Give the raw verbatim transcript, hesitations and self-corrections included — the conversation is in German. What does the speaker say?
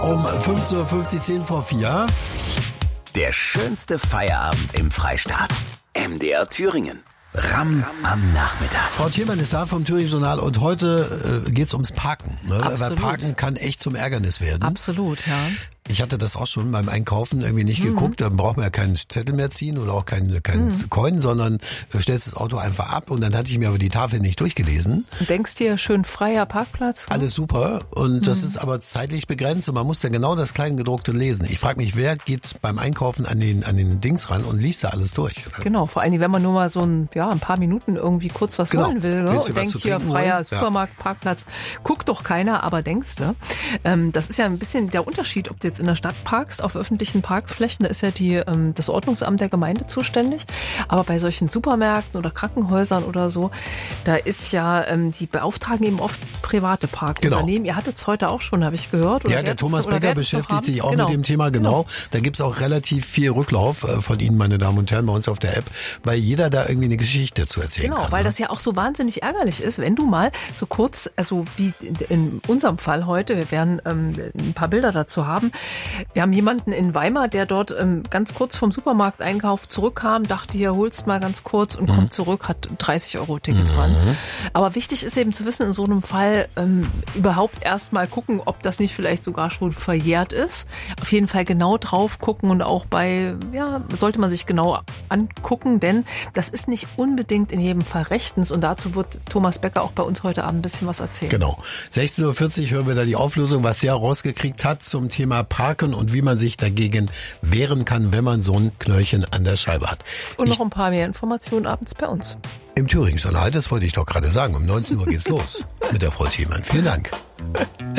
Um fünfzehn Uhr fünfzig, zehn vor vier. Der schönste Feierabend im Freistaat. M D R Thüringen. Ram am Nachmittag. Frau Thielmann ist da vom Thüringen Journal und heute äh, geht's ums Parken. Ne? Weil Parken kann echt zum Ärgernis werden. Absolut, ja. Ich hatte das auch schon beim Einkaufen irgendwie nicht mhm. geguckt. Dann braucht man ja keinen Zettel mehr ziehen oder auch keinen kein mhm. Coin, sondern du stellst das Auto einfach ab und dann hatte ich mir aber die Tafel nicht durchgelesen. Und denkst dir, schön freier Parkplatz? Ne? Alles super und mhm. das ist aber zeitlich begrenzt und man muss dann genau das Kleingedruckte lesen. Ich frage mich, wer geht beim Einkaufen an den an den Dings ran und liest da alles durch? Genau, vor allen Dingen, wenn man nur mal so ein, ja, ein paar Minuten irgendwie kurz was genau. holen will, ne? Und denkt hier, freier holen? Supermarkt, ja. Parkplatz, guckt doch keiner, aber denkst du. Ähm, das ist ja ein bisschen der Unterschied, ob du jetzt in der Stadt parkst, auf öffentlichen Parkflächen, da ist ja die, ähm, das Ordnungsamt der Gemeinde zuständig. Aber bei solchen Supermärkten oder Krankenhäusern oder so, da ist ja, ähm, die beauftragen eben oft private Parkunternehmen. Genau. Ihr hattet es heute auch schon, habe ich gehört. Oder ja, der Thomas Becker beschäftigt sich auch genau. mit dem Thema, genau. genau. Da gibt's auch relativ viel Rücklauf äh, von Ihnen, meine Damen und Herren, bei uns auf der App, weil jeder da irgendwie eine Geschichte zu erzählen genau, kann. Genau, weil ne? das ja auch so wahnsinnig ärgerlich ist, wenn du mal so kurz, also wie in unserem Fall heute, wir werden ähm, ein paar Bilder dazu haben. Wir haben jemanden in Weimar, der dort ähm, ganz kurz vom Supermarkteinkauf zurückkam, dachte, hier holst mal ganz kurz und mhm. kommt zurück, hat dreißig Euro Ticket mhm. dran. Aber wichtig ist eben zu wissen, in so einem Fall ähm, überhaupt erst mal gucken, ob das nicht vielleicht sogar schon verjährt ist. Auf jeden Fall genau drauf gucken und auch bei, ja, sollte man sich genau angucken, denn das ist nicht unbedingt in jedem Fall rechtens und dazu wird Thomas Becker auch bei uns heute Abend ein bisschen was erzählen. Genau. sechzehn Uhr vierzig hören wir da die Auflösung, was der rausgekriegt hat zum Thema Parken und wie man sich dagegen wehren kann, wenn man so ein Knöllchen an der Scheibe hat. Und ich, noch ein paar mehr Informationen abends bei uns. Im Thüringen Journal, das wollte ich doch gerade sagen. Um neunzehn Uhr geht's los mit der Frau Thielmann. Vielen Dank.